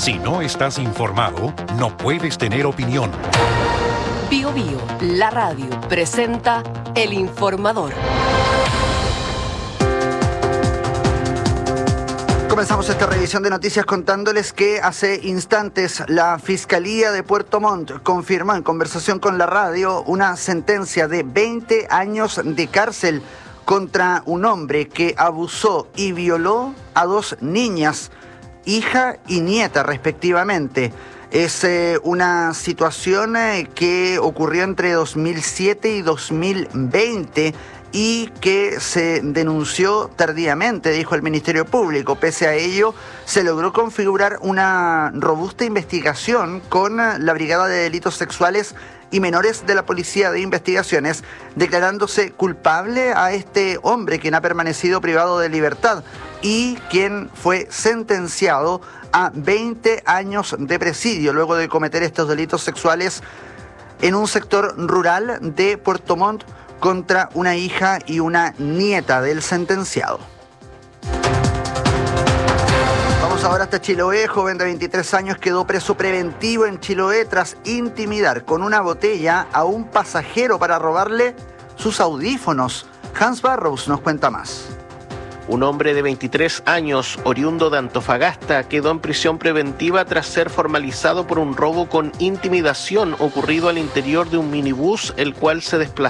Si no estás informado, no puedes tener opinión. Bío Bío, la radio, presenta El Informador. Comenzamos esta revisión de noticias contándoles que hace instantes la Fiscalía de Puerto Montt confirmó en conversación con la radio una sentencia de 20 años de cárcel contra un hombre que abusó y violó a 2 niñas, hija y nieta respectivamente. Es una situación que ocurrió entre 2007 y 2020 y que se denunció tardíamente, dijo el Ministerio Público. Pese a ello, se logró configurar una robusta investigación con la Brigada de Delitos Sexuales y Menores de la Policía de Investigaciones, declarándose culpable a este hombre, quien ha permanecido privado de libertad y quien fue sentenciado a 20 años de presidio luego de cometer estos delitos sexuales en un sector rural de Puerto Montt contra una hija y una nieta del sentenciado. Vamos ahora hasta Chiloé. Joven de 23 años quedó preso preventivo en Chiloé tras intimidar con una botella a un pasajero para robarle sus audífonos. Hans Barrows nos cuenta más. Un hombre de 23 años, oriundo de Antofagasta, quedó en prisión preventiva tras ser formalizado por un robo con intimidación ocurrido al interior de un minibús, el cual se desplazó